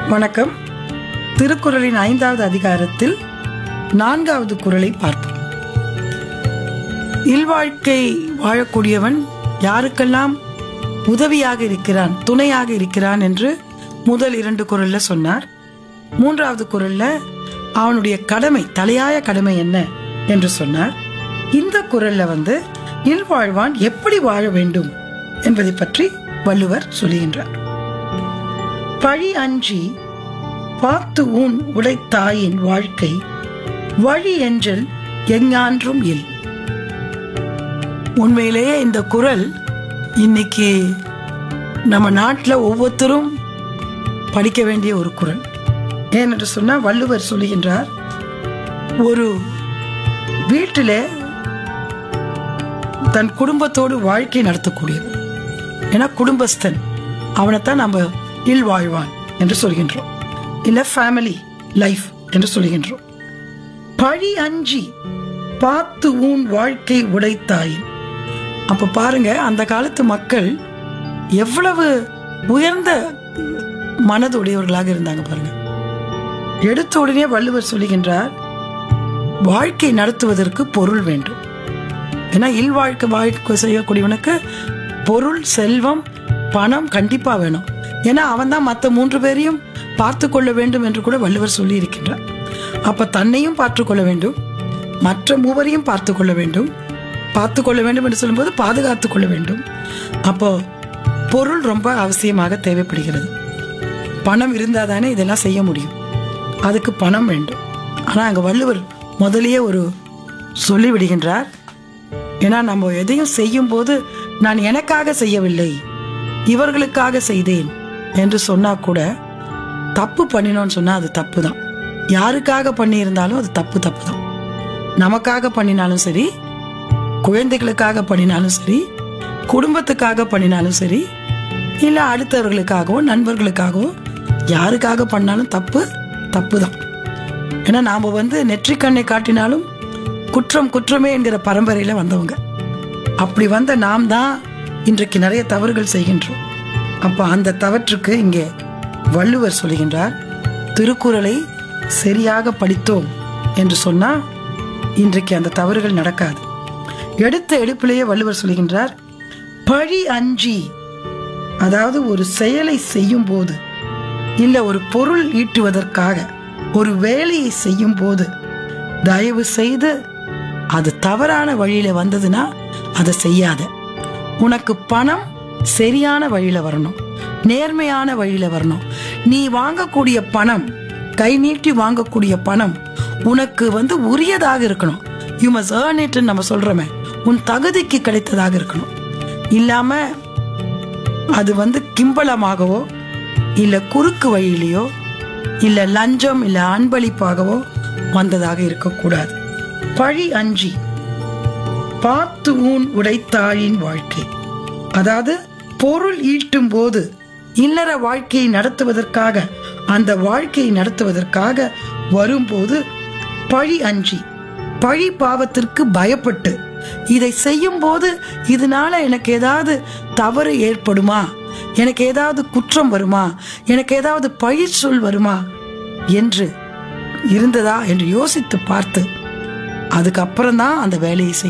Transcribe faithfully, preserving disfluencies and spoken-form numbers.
வணக்கம். திருக்குறளின் ஐந்தாவது அதிகாரத்தில் நான்காவது குறளை பார்ப்போம். இல்வாழ்க்கை வாழக்கூடியவன் யாருக்கெல்லாம் உதவியாக இருக்கிறான், துணையாக இருக்கிறான் என்று முதல் இரண்டு குறள்ல சொன்னார். மூன்றாவது குறள்ல அவனுடைய கடமை, தலையாய கடமை என்ன என்று சொன்னார். இந்த குறள்ல வந்து இல்வாழ்வான் எப்படி வாழ வேண்டும் என்பதை பற்றி வள்ளுவர் சொல்லுகின்றார். பழி அஞ்சி பார்த்து ஊன் உடைத்தாயின் வாழ்க்கை வழி என்றல் எஞ்ஞான்றும் இல். உண்மையிலேயே இந்த குறள் இன்னைக்கு நம்ம நாட்டில் ஒவ்வொருத்தரும் படிக்க வேண்டிய ஒரு குறள். ஏனென்று சொன்னால் வள்ளுவர் சொல்லுகின்றார், ஒரு வீட்டில் தன் குடும்பத்தோடு வாழ்க்கை நடத்தக்கூடியவன், ஏன்னா குடும்பஸ்தன், அவனைத்தான் நம்ம இல்வாழ்வான் என்று சொல்கின்றோம், இல்ல ஃபேமிலி லைஃப் என்று சொல்கின்றோம். பழி அஞ்சி பார்த்து ஊன் வாழ்க்கை உடைத்தாயின். அப்ப பாருங்க, அந்த காலத்து மக்கள் எவ்வளவு உயர்ந்த மனதுடையவர்களாக இருந்தாங்க பாருங்க. எடுத்த உடனே வள்ளுவர் சொல்லுகின்றார், வாழ்க்கை நடத்துவதற்கு பொருள் வேண்டும். ஏன்னா இல்வாழ்க்கை வாழ்க்கை செய்யக்கூடியவனுக்கு பொருள், செல்வம், பணம் கண்டிப்பா வேணும். ஏன்னா அவன் தான் மற்ற மூன்று பேரையும் பார்த்து கொள்ள வேண்டும் என்று கூட வள்ளுவர் சொல்லி இருக்கின்றார். அப்ப தன்னையும் பார்த்து கொள்ள வேண்டும், மற்ற மூவரையும் பார்த்து கொள்ள வேண்டும். பார்த்து கொள்ள வேண்டும் என்று சொல்லும்போது பாதுகாத்து கொள்ள வேண்டும். அப்போ பொருள் ரொம்ப அவசியமாக தேவைப்படுகிறது. பணம் இருந்தால் தானே இதெல்லாம் செய்ய முடியும். அதுக்கு பணம் வேண்டும். ஆனால் அங்கே வள்ளுவர் முதலியே ஒரு சொல்லி விடுகின்றார். ஏன்னா நம்ம எதையும் செய்யும் போது நான் எனக்காக செய்யவில்லை, இவர்களுக்காக செய்தேன் என்று சொன்னா கூட தப்பு பண்ணினோன்னு சொன்னா அது தப்பு தான். யாருக்காக பண்ணி இருந்தாலும் அது தப்பு தப்பு தான். நமக்காக பண்ணினாலும் சரி, குழந்தைகளுக்காக பண்ணினாலும் சரி, குடும்பத்துக்காக பண்ணினாலும் சரி, இல்லை அடுத்தவர்களுக்காகவோ நண்பர்களுக்காகவோ யாருக்காக பண்ணாலும் தப்பு தப்பு தான். ஏன்னா நாம வந்து நெற்றிக்கண்ணை காட்டினாலும் குற்றம் குற்றமே என்கிற பரம்பரையில வந்தவங்க. அப்படி வந்த நாம் தான் இன்றைக்கு நிறைய தவறுகள் செய்கின்றோம். அப்ப அந்த தவற்றுக்கு இங்கே வள்ளுவர் சொல்லுகின்றார், திருக்குறளை சரியாக படித்தோம் என்று சொன்னா இன்றைக்கு அந்த தவறுகள் நடக்காது. எடுத்த எடுப்பிலேயே வள்ளுவர் சொல்லுகின்றார், பழி அஞ்சி, அதாவது ஒரு செயலை செய்யும் போது, இல்ல ஒரு பொருள் ஈட்டுவதற்காக ஒரு வேலையை செய்யும் போது தயவு செய்து அது தவறான வழியில வந்ததுன்னா அதை செய்யாத. உனக்கு பணம் சரியான வழியில வரணும், நேர்மையான வழியில வரணும். நீ வாங்கக்கூடிய பணம், கை நீட்டி வாங்கக்கூடிய பணம் உனக்கு வந்து உரியதாக இருக்கணும். யூ மஸ்ட் earn it நம்ம சொல்றோமே, உன் தகுதிக்கு கிடைத்ததாக இருக்கணும். இல்லாம அது வந்து கிம்பளமாகவோ இல்ல குறுக்கு வழியிலையோ இல்ல லஞ்சம் இல்ல அன்பளிப்பாகவோ வந்ததாக இருக்கக்கூடாது. பழி அஞ்சி பார்த்து ஊன் உடைத்தாயின் வாழ்க்கை, அதாவது பொருள் ஈட்டும் போது இல்லற வாழ்க்கையை நடத்துவதற்காக, அந்த வாழ்க்கையை நடத்துவதற்காக வரும்போது பழி அஞ்சி, பழி பாவத்திற்கு பயப்பட்டு இதை செய்யும் போது இதனால எனக்கு ஏதாவது தவறு ஏற்படுமா, எனக்கு ஏதாவது குற்றம் வருமா, எனக்கு ஏதாவது பழி சொல் வருமா என்று இருந்ததா என்று யோசித்து பார்த்து அதுக்கப்புறம் தான் அந்த வேலையை செய்ய